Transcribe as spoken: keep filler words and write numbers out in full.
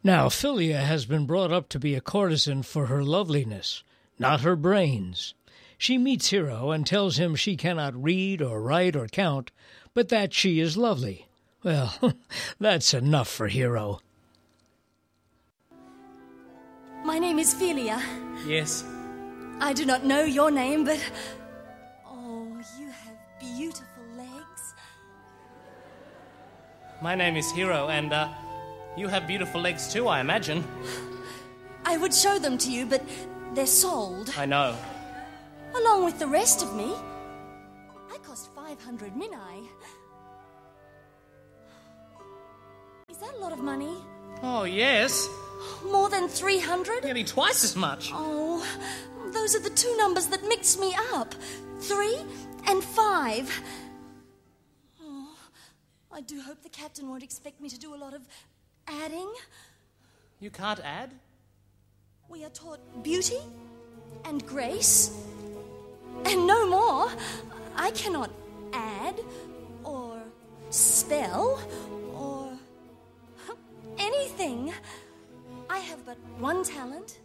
Now, Philia has been brought up to be a courtesan for her loveliness, not her brains. She meets Hero and tells him she cannot read or write or count, but that she is lovely. Well, that's enough for Hero. My name is Philia. Yes. I do not know your name, but... Oh, you have beautiful legs. My name is Hero, and, uh, you have beautiful legs too, I imagine. I would show them to you, but they're sold. I know. Along with the rest of me. I cost five hundred minai. Is that a lot of money? Oh, yes. More than three hundred? Nearly twice as much. Oh, those are the two numbers that mix me up. Three and five. Oh, I do hope the captain won't expect me to do a lot of adding. You can't add? We are taught beauty and grace and no more. I cannot add or spell or anything. I have but one talent